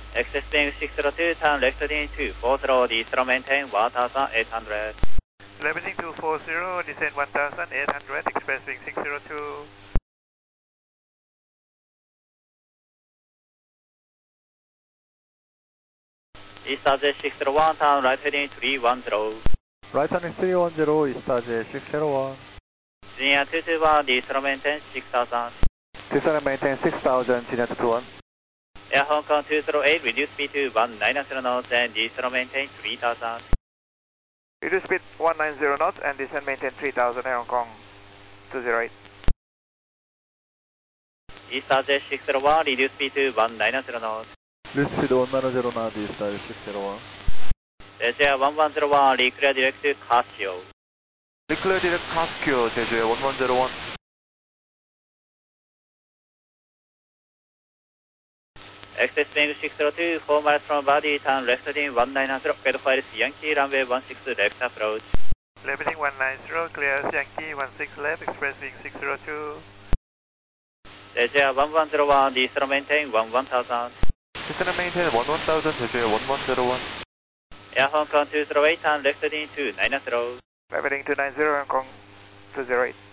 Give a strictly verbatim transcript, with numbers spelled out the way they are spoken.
Access being six zero two, turn left heading two four zero, descend maintain one thousand eight hundred. Leveling two four zero, descend one thousand eight hundred, express wing six zero two. East six zero one, turn right heading three one zero. Right turning three one zero, East six zero one. Junior two two one, descend maintain six thousand. Descend maintain six thousand, Junior two two one. Air Hong Kong two zero eight, reduce speed to one nine zero knots and descend maintain three thousand. Reduce speed one nine zero knots and descend maintain three thousand, Air Hong Kong two zero eight. East six zero one, reduce speed to one nine zero knots. Reduce speed one nine zero knots, East six zero one. 제주야 one one zero one, declare direct Casio. Declare direct Casio, 제주야 one one zero one. Access being six zero two, four miles from body, turn left heading one nine zero, get flight Yankee, runway one six left approach. Leveling one nine zero, clear Yankee one six left, express wing six zero two. 제주야 one one zero one, descend maintain one one thousand. Descend maintain one one thousand, 제주야 one one zero one. Air Hong Kong two zero eight, turn left heading two nine zero. Leveling two nine zero, Hong Kong two zero eight.